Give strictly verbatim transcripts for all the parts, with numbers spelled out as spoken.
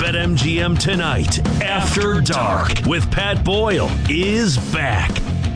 BetMGM Tonight After Dark with Pat Boyle is back.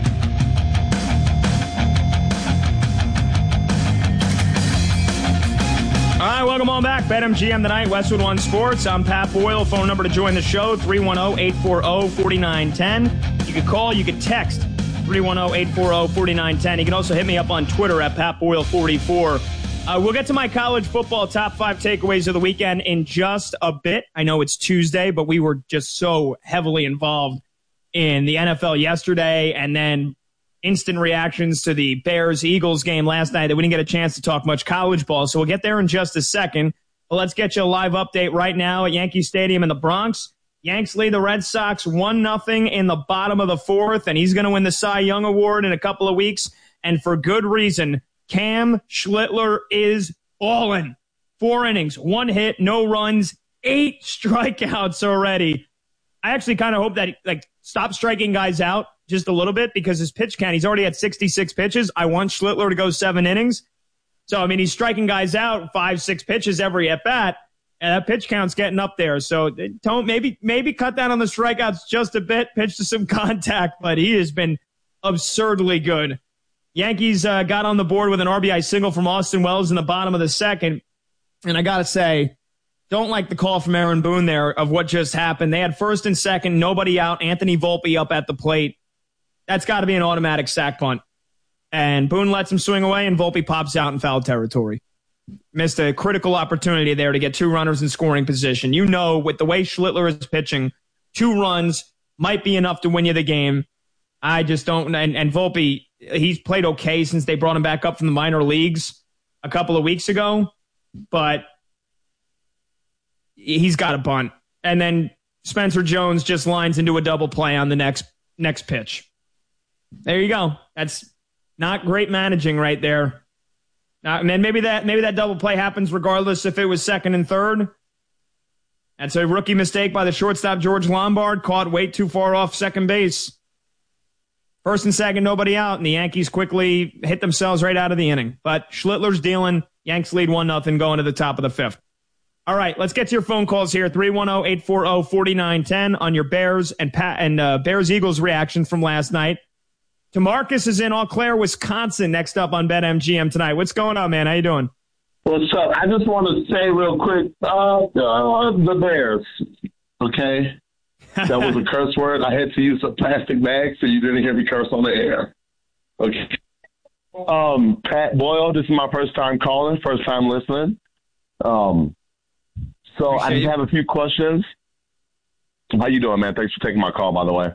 All right, welcome on back. BetMGM Tonight, Westwood One Sports. I'm Pat Boyle. Phone number to join the show, three one zero, eight four zero, four nine one zero. You can call, you can text, three one zero, eight four zero, four nine one zero. You can also hit me up on Twitter at Pat Boyle forty-four. Uh, we'll get to my college football top five takeaways of the weekend in just a bit. I know it's Tuesday, but we were just so heavily involved in the N F L yesterday and then instant reactions to the Bears-Eagles game last night that we didn't get a chance to talk much college ball. So we'll get there in just a second. But let's get you a live update right now at Yankee Stadium in the Bronx. Yanks lead the Red Sox one nothing in the bottom of the fourth, and he's going to win the Cy Young Award in a couple of weeks, and for good reason. Cam Schlittler is balling. Four innings, one hit, no runs, eight strikeouts already. I actually kind of hope that he, like, stop striking guys out just a little bit because his pitch count, he's already at sixty-six pitches. I want Schlittler to go seven innings. So, I mean, he's striking guys out five, six pitches every at-bat, and that pitch count's getting up there. So, don't maybe maybe cut down on the strikeouts just a bit, pitch to some contact, but he has been absurdly good. Yankees uh, got on the board with an R B I single from Austin Wells in the bottom of the second. And I got to say, don't like the call from Aaron Boone there of what just happened. They had first and second, nobody out, Anthony Volpe up at the plate. That's got to be an automatic sack punt. And Boone lets him swing away, and Volpe pops out in foul territory. Missed a critical opportunity there to get two runners in scoring position. You know, with the way Schlittler is pitching, two runs might be enough to win you the game. I just don't. And, and Volpe, he's played okay since they brought him back up from the minor leagues a couple of weeks ago, but he's got a bunt. And then Spencer Jones just lines into a double play on the next next pitch. There you go. That's not great managing right there. Uh, and then maybe that maybe that double play happens regardless if it was second and third. That's a rookie mistake by the shortstop George Lombard, caught way too far off second base. First and second, nobody out, and the Yankees quickly hit themselves right out of the inning. But Schlittler's dealing. Yanks lead one nothing going to the top of the fifth. All right, let's get to your phone calls here. three one zero, eight four zero, four nine one zero on your Bears and Pat and uh, Bears-Eagles reaction from last night. DeMarcus is in Eau Claire, Wisconsin, next up on BetMGM tonight. What's going on, man? How you doing? What's up? I just want to say real quick, uh, uh, the Bears, okay? That was a curse word. I had to use a plastic bag so you didn't hear me curse on the air. Okay. Um, Pat Boyle, this is my first time calling, first time listening. Um, so Appreciate I just you. have a few questions. How you doing, man? Thanks for taking my call, by the way.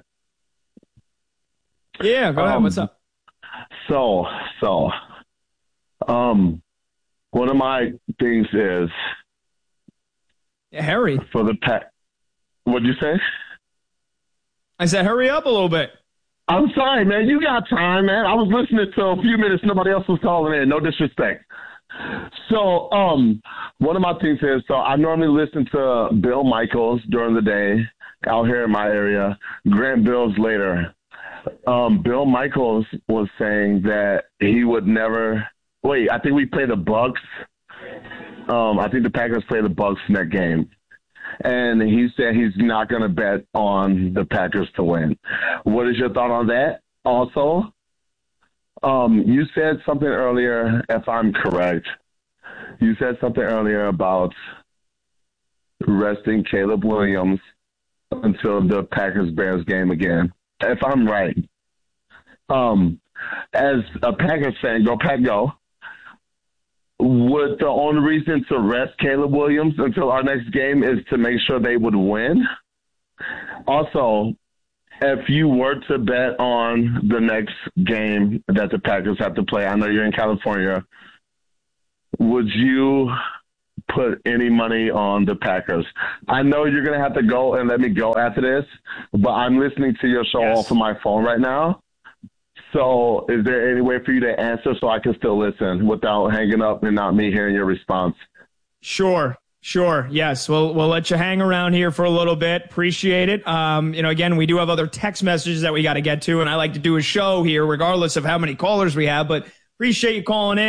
Yeah, go ahead. Um, What's up? So, so, um, one of my things is yeah, hurry for the Pat. What'd you say? I said, hurry up a little bit. I'm sorry, man. You got time, man. I was listening to a few minutes. Nobody else was calling in. No disrespect. So, um, one of my things is, so I normally listen to Bill Michaels during the day out here in my area. Grant Bills later. Um, Bill Michaels was saying that he would never. Wait, I think we play the Bucks. Um, I think the Packers play the Bucks in that game. And he said he's not going to bet on the Packers to win. What is your thought on that? Also, um, you said something earlier, if I'm correct, you said something earlier about resting Caleb Williams until the Packers-Bears game again. If I'm right, um, as a Packers fan, go Pack go, would the only reason to rest Caleb Williams until our next game is to make sure they would win? Also, if you were to bet on the next game that the Packers have to play, I know you're in California, would you put any money on the Packers? I know you're going to have to go and let me go after this, but I'm listening to your show yes. off of my phone right now. So is there any way for you to answer so I can still listen without hanging up and not me hearing your response? Sure. Sure. Yes. We'll, we'll let you hang around here for a little bit. Appreciate it. Um, you know, again, we do have other text messages that we got to get to, and I like to do a show here regardless of how many callers we have, but appreciate you calling in.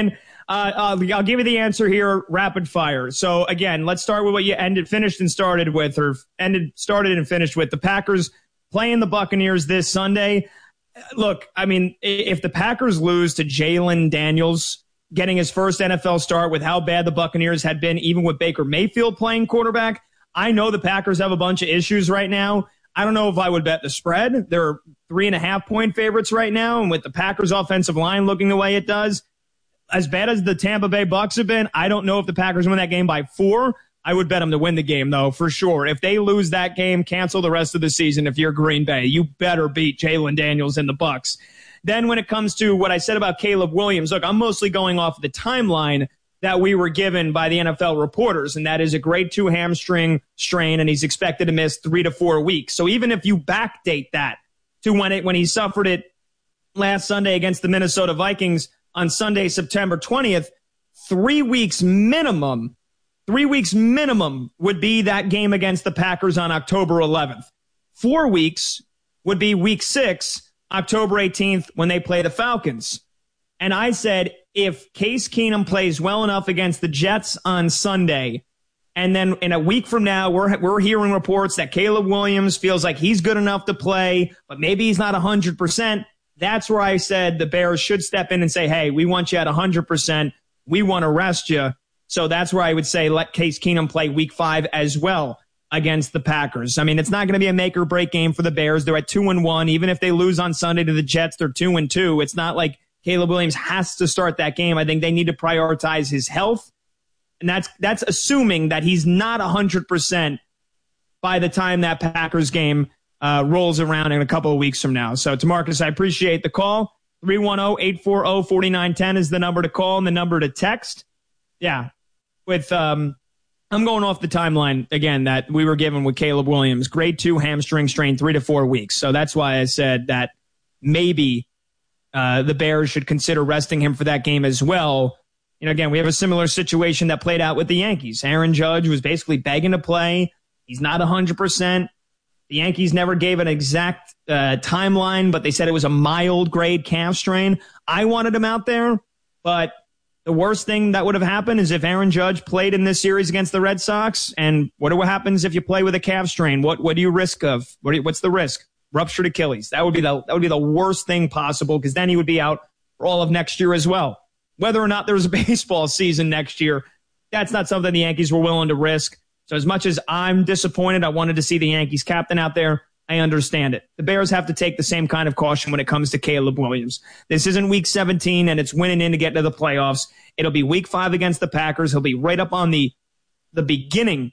Uh, uh, I'll give you the answer here, rapid fire. So again, let's start with what you ended, finished and started with, or ended, started and finished with. The Packers playing the Buccaneers this Sunday. Look, I mean, if the Packers lose to Jalen Daniels getting his first N F L start with how bad the Buccaneers had been, even with Baker Mayfield playing quarterback, I know the Packers have a bunch of issues right now. I don't know if I would bet the spread. They're three and a half point favorites right now. And with the Packers offensive line looking the way it does, as bad as the Tampa Bay Bucs have been, I don't know if the Packers win that game by four. I would bet them to win the game, though, for sure. If they lose that game, cancel the rest of the season. If you're Green Bay, you better beat Jalen Daniels and the Bucs. Then when it comes to what I said about Caleb Williams, look, I'm mostly going off the timeline that we were given by the N F L reporters, and that is a grade two hamstring strain, and he's expected to miss three to four weeks. So even if you backdate that to when it when he suffered it last Sunday against the Minnesota Vikings on Sunday, September twentieth, three weeks minimum, three weeks minimum would be that game against the Packers on October eleventh. Four weeks would be week six, October eighteenth, when they play the Falcons. And I said, if Case Keenum plays well enough against the Jets on Sunday, and then in a week from now, we're we're hearing reports that Caleb Williams feels like he's good enough to play, but maybe he's not one hundred percent, that's where I said the Bears should step in and say, hey, we want you at one hundred percent. We want to rest you. So that's where I would say let Case Keenum play week five as well against the Packers. I mean, it's not going to be a make or break game for the Bears. They're at two and one. Even if they lose on Sunday to the Jets, they're two and two. It's not like Caleb Williams has to start that game. I think they need to prioritize his health. And that's that's assuming that he's not one hundred percent by the time that Packers game uh, rolls around in a couple of weeks from now. So, Tamarcus, I appreciate the call. three one zero, eight four zero, four nine one zero is the number to call and the number to text. Yeah. With um, I'm going off the timeline, again, that we were given with Caleb Williams. Grade two hamstring strain, three to four weeks. So that's why I said that maybe uh, the Bears should consider resting him for that game as well. You know, again, we have a similar situation that played out with the Yankees. Aaron Judge was basically begging to play. He's not one hundred percent. The Yankees never gave an exact uh, timeline, but they said it was a mild grade calf strain. I wanted him out there, but the worst thing that would have happened is if Aaron Judge played in this series against the Red Sox. And what what happens if you play with a calf strain? What what do you risk of? What do you, what's the risk? Ruptured Achilles. That would be the that would be the worst thing possible, because then he would be out for all of next year as well. Whether or not there was a baseball season next year, that's not something the Yankees were willing to risk. So as much as I'm disappointed, I wanted to see the Yankees captain out there, I understand it. The Bears have to take the same kind of caution when it comes to Caleb Williams. This isn't week seventeen, and it's winning in to get to the playoffs. It'll be week five against the Packers. He'll be right up on the, the beginning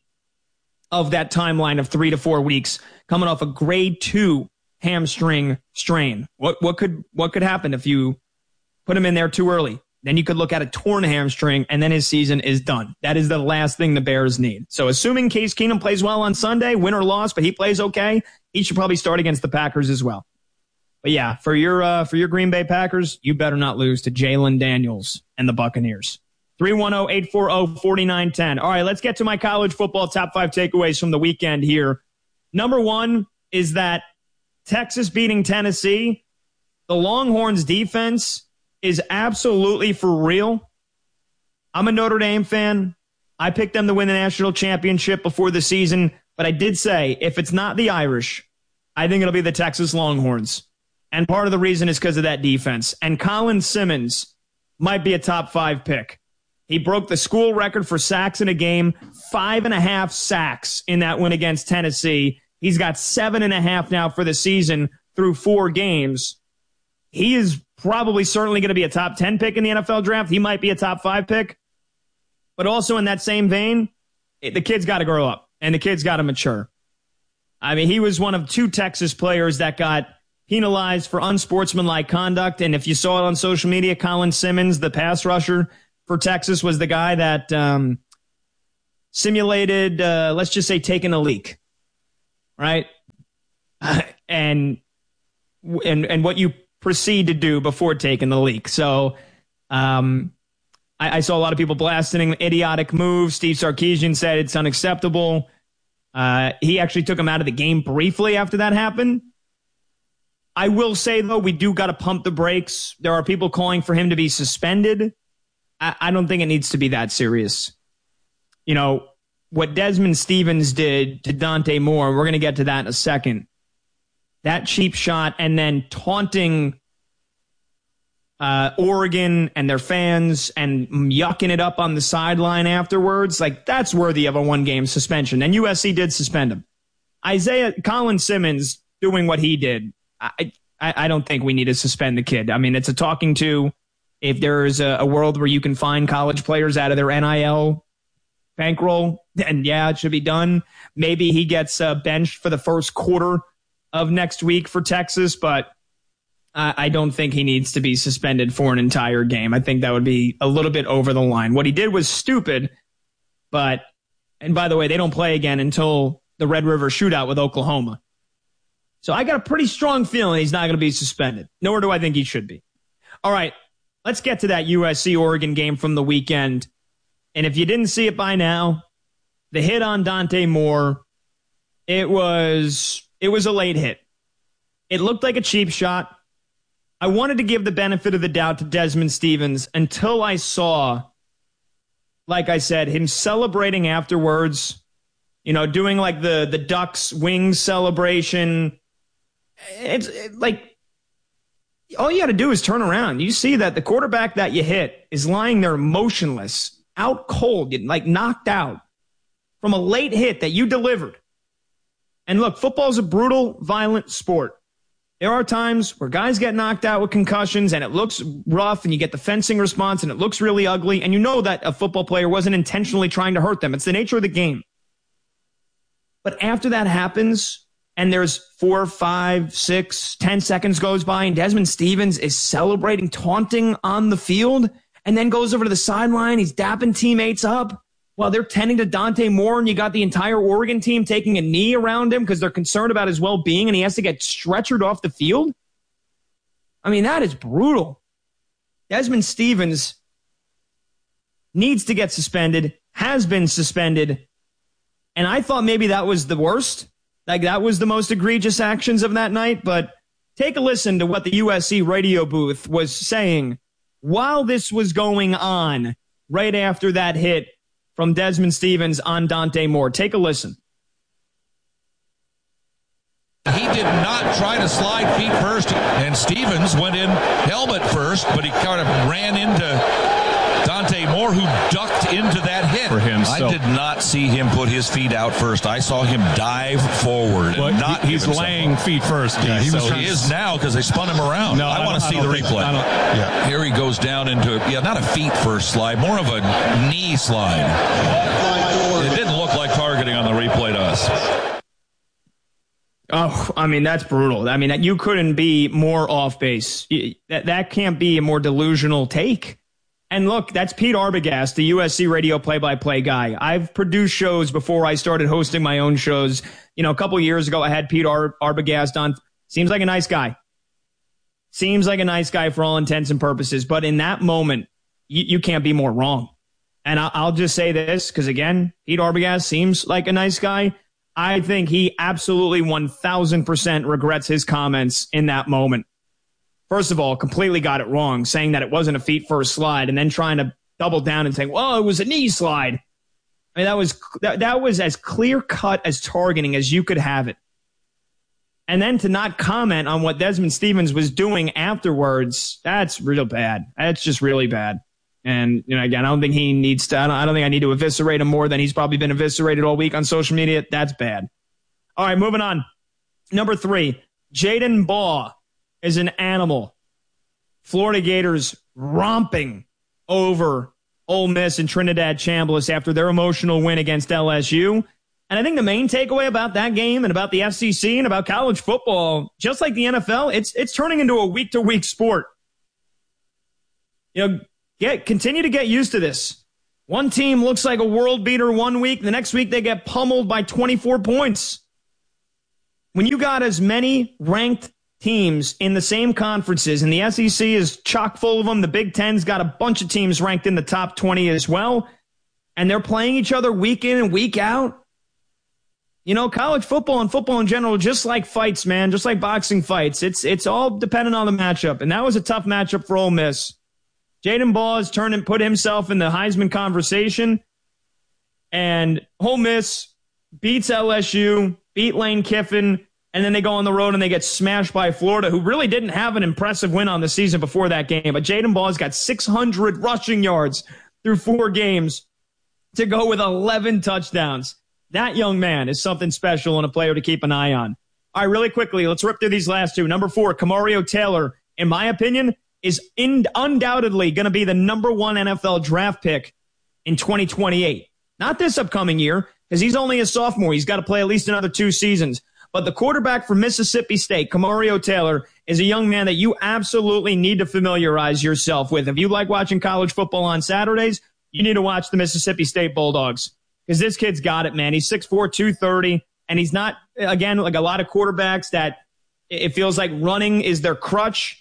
of that timeline of three to four weeks, coming off a grade two hamstring strain. What what could what could happen if you put him in there too early? Then you could look at a torn hamstring, and then his season is done. That is the last thing the Bears need. So assuming Case Keenum plays well on Sunday, win or loss, but he plays okay, he should probably start against the Packers as well. But yeah, for your uh, for your Green Bay Packers, you better not lose to Jalen Daniels and the Buccaneers. three one zero, eight four zero, four nine one zero. All right, let's get to my college football top five takeaways from the weekend here. Number one is that Texas beating Tennessee, the Longhorns defense is absolutely for real. I'm a Notre Dame fan. I picked them to win the national championship before the season, but I did say if it's not the Irish, I think it'll be the Texas Longhorns. And part of the reason is because of that defense. And Colin Simmons might be a top five pick. He broke the school record for sacks in a game, five and a half sacks in that win against Tennessee. He's got seven and a half now for the season through four games. He is probably certainly going to be a top ten pick in the N F L draft. He might be a top five pick. But also in that same vein, the kid's got to grow up, and the kid's got to mature. I mean, he was one of two Texas players that got penalized for unsportsmanlike conduct. And if you saw it on social media, Colin Simmons, the pass rusher for Texas, was the guy that um, simulated, uh, let's just say, taking a leak. Right? and and and what you proceed to do before taking the leak. So um, I, I saw a lot of people blasting an idiotic move. Steve Sarkisian said it's unacceptable. Uh, he actually took him out of the game briefly after that happened. I will say, though, we do got to pump the brakes. There are people calling for him to be suspended. I, I don't think it needs to be that serious. You know, what Desmond Stevens did to Dante Moore, we're going to get to that in a second. That cheap shot and then taunting uh, Oregon and their fans and yucking it up on the sideline afterwards, like that's worthy of a one-game suspension. And U S C did suspend him. Isaiah Colin Simmons doing what he did, I, I, I don't think we need to suspend the kid. I mean, it's a talking to. If there's a, a world where you can find college players out of their N I L bankroll, then yeah, it should be done. Maybe he gets uh, benched for the first quarter of next week for Texas, but I, I don't think he needs to be suspended for an entire game. I think that would be a little bit over the line. What he did was stupid, but, and by the way, they don't play again until the Red River Shootout with Oklahoma. So I got a pretty strong feeling he's not going to be suspended, nor do I think he should be. All right, let's get to that U S C-Oregon game from the weekend. And if you didn't see it by now, the hit on Dante Moore, it was it was a late hit. It looked like a cheap shot. I wanted to give the benefit of the doubt to Desmond Stevens until I saw, like I said, him celebrating afterwards, you know, doing like the, the Ducks wings celebration. It's it, like, all you got to do is turn around. You see that the quarterback that you hit is lying there motionless, out cold, like knocked out from a late hit that you delivered. And look, football is a brutal, violent sport. There are times where guys get knocked out with concussions and it looks rough and you get the fencing response and it looks really ugly. And you know that a football player wasn't intentionally trying to hurt them. It's the nature of the game. But after that happens and there's four, five, six, ten seconds goes by and Desmond Stevens is celebrating, taunting on the field, and then goes over to the sideline. He's dapping teammates up while they're tending to Dante Moore, and you got the entire Oregon team taking a knee around him because they're concerned about his well-being, and he has to get stretchered off the field. I mean, that is brutal. Desmond Stevens needs to get suspended, has been suspended, and I thought maybe that was the worst. Like, that was the most egregious actions of that night, but take a listen to what the U S C radio booth was saying while this was going on, right after that hit from Desmond Stevens on Dante Moore. Take a listen. He did not try to slide feet first, and Stevens went in helmet first, but he kind of ran into Dante Moore, who ducked into that hit. For him, I so. did not see him put his feet out first. I saw him dive forward. Well, and not he, he's laying up. feet first. Yeah, he, so was he is now because they spun him around. No, I, I want to see the replay. I don't, yeah. Here he goes down into, yeah, not a feet first slide, more of a knee slide. It didn't look like targeting on the replay to us. Oh, I mean, that's brutal. I mean, you couldn't be more off base. That, that can't be a more delusional take. And look, that's Pete Arbogast, the U S C radio play-by-play guy. I've produced shows before I started hosting my own shows. You know, a couple years ago, I had Pete Ar- Arbogast on. Seems like a nice guy. Seems like a nice guy for all intents and purposes. But in that moment, you, you can't be more wrong. And I- I'll just say this, because again, Pete Arbogast seems like a nice guy. I think he absolutely one thousand percent regrets his comments in that moment. First of all, completely got it wrong, saying that it wasn't a feet first slide, and then trying to double down and saying, well, it was a knee slide. I mean, that was that, that was as clear cut as targeting as you could have it. And then to not comment on what Desmond Stevens was doing afterwards, that's real bad. That's just really bad. And, you know, again, I don't think he needs to, I don't, I don't think I need to eviscerate him more than he's probably been eviscerated all week on social media. That's bad. All right, moving on. Number three, Jaden Baugh is an animal. Florida Gators romping over Ole Miss and Trinidad Chambliss after their emotional win against L S U. And I think the main takeaway about that game and about the F C C and about college football, just like the N F L, it's it's turning into a week-to-week sport. You know, get continue to get used to this. One team looks like a world beater one week, the next week they get pummeled by twenty-four points. When you got as many ranked teams in the same conferences, and the S E C is chock full of them, the Big Ten's got a bunch of teams ranked in the top twenty as well, and they're playing each other week in and week out. You know, college football and football in general, just like fights, man, just like boxing fights, it's it's all dependent on the matchup, and that was a tough matchup for Ole Miss. Jaden Ball has turned and put himself in the Heisman conversation. And Ole Miss beats L S U, beat Lane Kiffin, and then they go on the road and they get smashed by Florida, who really didn't have an impressive win on the season before that game. But Jaden Ball has got six hundred rushing yards through four games to go with eleven touchdowns. That young man is something special and a player to keep an eye on. All right, really quickly, let's rip through these last two. Number four, Kamario Taylor, in my opinion, is in, undoubtedly going to be the number one N F L draft pick in twenty twenty-eight. Not this upcoming year, because he's only a sophomore. He's got to play at least another two seasons. But the quarterback from Mississippi State, Kamario Taylor, is a young man that you absolutely need to familiarize yourself with. If you like watching college football on Saturdays, you need to watch the Mississippi State Bulldogs, because this kid's got it, man. He's six four, two thirty, and he's not, again, like a lot of quarterbacks that it feels like running is their crutch.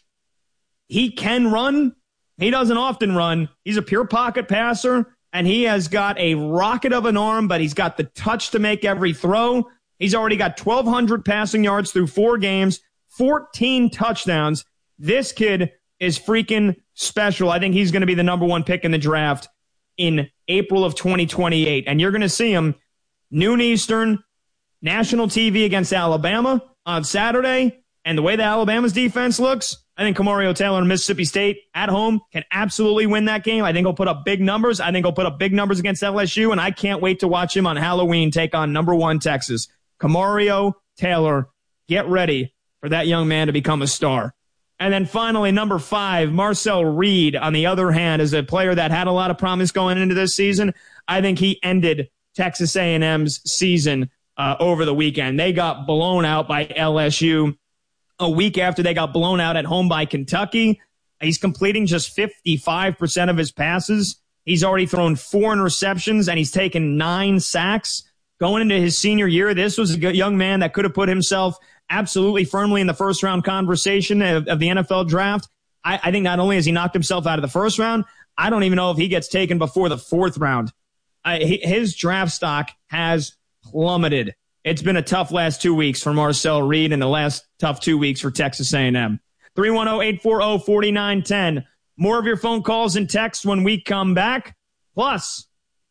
He can run. He doesn't often run. He's a pure pocket passer, and he has got a rocket of an arm, but he's got the touch to make every throw. He's already got twelve hundred passing yards through four games, fourteen touchdowns. This kid is freaking special. I think he's going to be the number one pick in the draft in April of twenty twenty-eight. And you're going to see him noon Eastern, national T V against Alabama on Saturday. And the way that Alabama's defense looks, I think Kamario Taylor and Mississippi State at home can absolutely win that game. I think he'll put up big numbers. I think he'll put up big numbers against L S U, and I can't wait to watch him on Halloween take on number one Texas. Kamario Taylor, get ready for that young man to become a star. And then finally, number five, Marcel Reed, on the other hand, is a player that had a lot of promise going into this season. I think he ended Texas A and M's season uh, over the weekend. They got blown out by L S U a week after they got blown out at home by Kentucky. He's completing just fifty-five percent of his passes. He's already thrown four interceptions, and he's taken nine sacks. Going into his senior year, this was a young man that could have put himself absolutely firmly in the first-round conversation of, of the N F L draft. I, I think not only has he knocked himself out of the first round, I don't even know if he gets taken before the fourth round. I, his draft stock has plummeted. It's been a tough last two weeks for Marcel Reed and the last tough two weeks for Texas A and M. three one zero, eight four zero, four nine one zero. More of your phone calls and texts when we come back. Plus,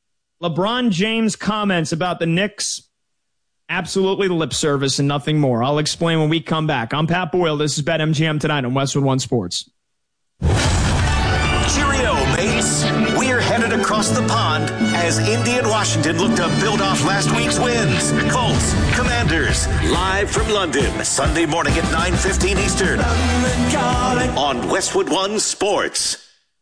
LeBron James comments about the Knicks. Absolutely lip service and nothing more. I'll explain when we come back. I'm Pat Boyle. This is BetMGM tonight on Westwood One Sports. Cheerio, mates. We're headed across the pond as Indy and Washington look to build off last week's wins. Colts, Commanders, live from London, Sunday morning at nine fifteen Eastern on Westwood One Sports.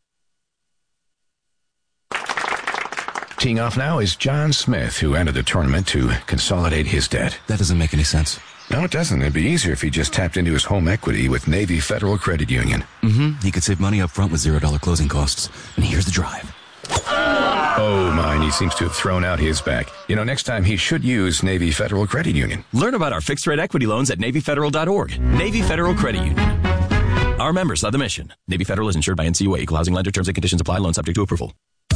Teeing off now is John Smith, who entered the tournament to consolidate his debt. That doesn't make any sense. No, it doesn't. It'd be easier if he just tapped into his home equity with Navy Federal Credit Union. Mm-hmm. He could save money up front with zero dollar closing costs. And here's the drive. Oh, mine, he seems to have thrown out his back. You know, next time he should use Navy Federal Credit Union. Learn about our fixed-rate equity loans at Navy Federal dot org. Navy Federal Credit Union. Our members love the mission. Navy Federal is insured by N C U A. Equal housing lender. Terms and conditions apply. Loan subject to approval.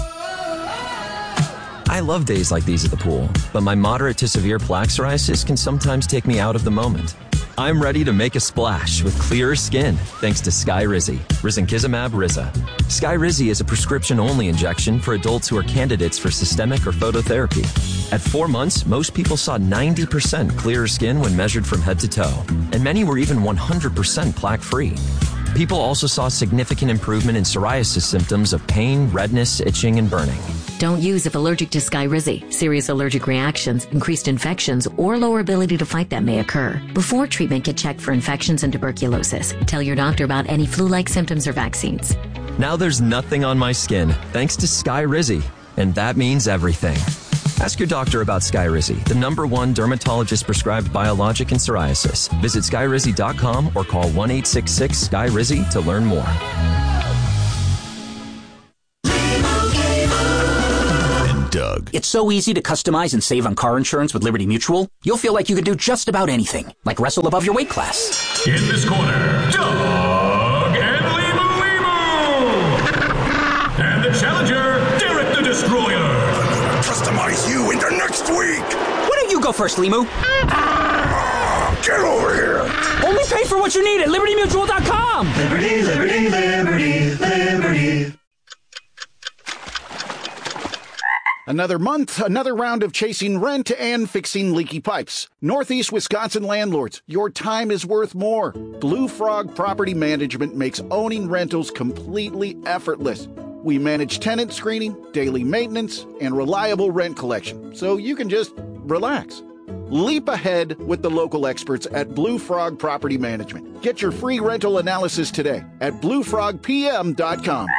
I love days like these at the pool, but my moderate to severe plaque psoriasis can sometimes take me out of the moment. I'm ready to make a splash with clearer skin thanks to Skyrizi, risankizumab Riza. Skyrizi is a prescription-only injection for adults who are candidates for systemic or phototherapy. At four months, most people saw ninety percent clearer skin when measured from head to toe, and many were even one hundred percent plaque-free. People also saw significant improvement in psoriasis symptoms of pain, redness, itching, and burning. Don't use if allergic to Skyrizi. Serious allergic reactions, increased infections, or lower ability to fight them may occur. Before treatment, get checked for infections and tuberculosis. Tell your doctor about any flu-like symptoms or vaccines. Now there's nothing on my skin thanks to Skyrizi, and that means everything. Ask your doctor about Skyrizi, the number one dermatologist-prescribed biologic in psoriasis. Visit Skyrizi dot com or call one eight six six S K Y R I Z I to learn more. Doug. It's so easy to customize and save on car insurance with Liberty Mutual. You'll feel like you could do just about anything, like wrestle above your weight class. In this corner, Doug and Limu Limu. And the challenger, Derek the Destroyer. Customize you into next week. Why don't you go first, Limu? Get over here. Only pay for what you need at Liberty Mutual dot com. Liberty, Liberty, Liberty, Liberty. Another month, another round of chasing rent and fixing leaky pipes. Northeast Wisconsin landlords, your time is worth more. Blue Frog Property Management makes owning rentals completely effortless. We manage tenant screening, daily maintenance, and reliable rent collection, so you can just relax. Leap ahead with the local experts at Blue Frog Property Management. Get your free rental analysis today at blue frog p m dot com.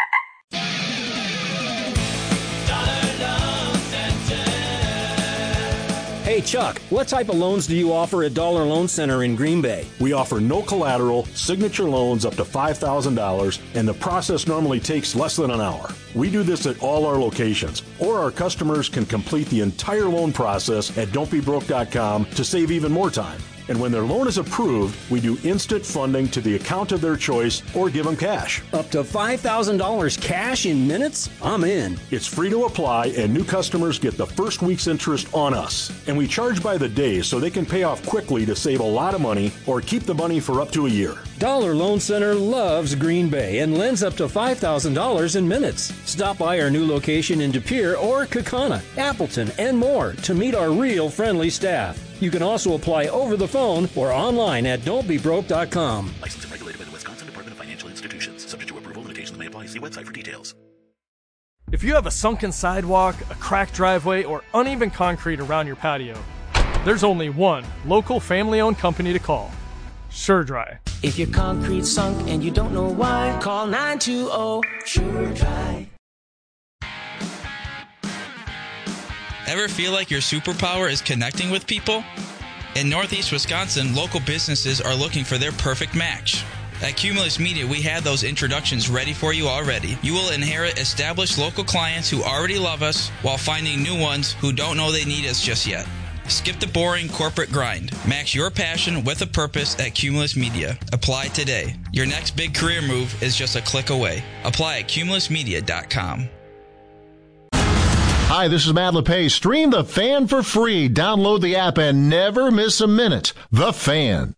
Hey, Chuck, what type of loans do you offer at Dollar Loan Center in Green Bay? We offer no collateral, signature loans up to five thousand dollars, and the process normally takes less than an hour. We do this at all our locations, or our customers can complete the entire loan process at don't be broke dot com to save even more time. And when their loan is approved, we do instant funding to the account of their choice or give them cash. Up to five thousand dollars cash in minutes? I'm in. It's free to apply, and new customers get the first week's interest on us. And we charge by the day so they can pay off quickly to save a lot of money or keep the money for up to a year. Dollar Loan Center loves Green Bay and lends up to five thousand dollars in minutes. Stop by our new location in De Pere or Kaukauna, Appleton, and more to meet our real friendly staff. You can also apply over the phone or online at don't be broke dot com. Licensed and regulated by the Wisconsin Department of Financial Institutions. Subject to approval, limitations may apply. See website for details. If you have a sunken sidewalk, a cracked driveway, or uneven concrete around your patio, there's only one local family-owned company to call. SureDry. If your concrete's sunk and you don't know why, call nine two zero SureDry. Ever feel like your superpower is connecting with people? In Northeast Wisconsin, local businesses are looking for their perfect match. At Cumulus Media, we have those introductions ready for you already. You will inherit established local clients who already love us while finding new ones who don't know they need us just yet. Skip the boring corporate grind. Match your passion with a purpose at Cumulus Media. Apply today. Your next big career move is just a click away. Apply at cumulus media dot com. Hi, this is Matt LePay. Stream The Fan for free. Download the app and never miss a minute. The Fan.